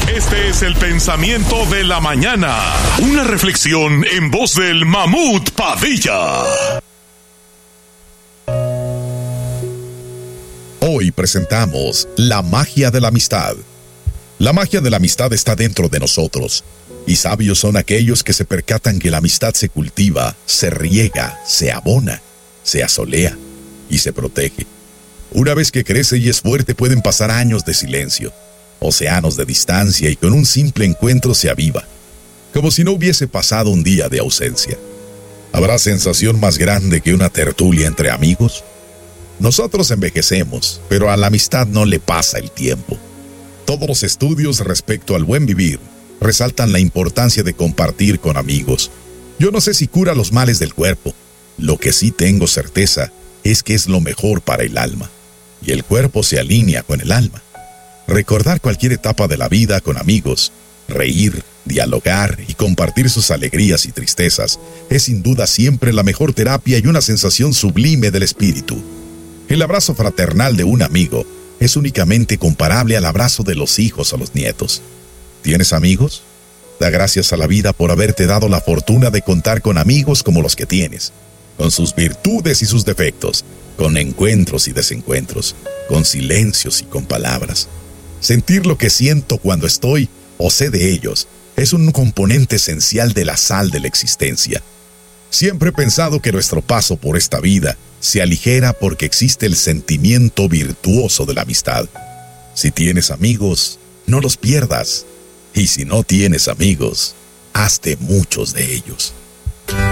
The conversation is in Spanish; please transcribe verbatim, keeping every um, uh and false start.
Este es el pensamiento de la mañana. Una reflexión en voz del Mamut Padilla. Hoy presentamos la magia de la amistad. La magia de la amistad está dentro de nosotros, y sabios son aquellos que se percatan que la amistad se cultiva, se riega, se abona, se asolea y se protege. Una vez que crece y es fuerte, pueden pasar años de silencio, océanos de distancia, y con un simple encuentro se aviva, como si no hubiese pasado un día de ausencia. ¿Habrá sensación más grande que una tertulia entre amigos? Nosotros envejecemos, pero a la amistad no le pasa el tiempo. Todos los estudios respecto al buen vivir resaltan la importancia de compartir con amigos. Yo no sé si cura los males del cuerpo. Lo que sí tengo certeza es que es lo mejor para el alma, y el cuerpo se alinea con el alma. Recordar cualquier etapa de la vida con amigos, reír, dialogar y compartir sus alegrías y tristezas es sin duda siempre la mejor terapia y una sensación sublime del espíritu. El abrazo fraternal de un amigo es únicamente comparable al abrazo de los hijos o los nietos. ¿Tienes amigos? Da gracias a la vida por haberte dado la fortuna de contar con amigos como los que tienes, con sus virtudes y sus defectos, con encuentros y desencuentros, con silencios y con palabras. Sentir lo que siento cuando estoy o sé de ellos es un componente esencial de la sal de la existencia. Siempre he pensado que nuestro paso por esta vida se aligera porque existe el sentimiento virtuoso de la amistad. Si tienes amigos, no los pierdas. Y si no tienes amigos, hazte muchos de ellos.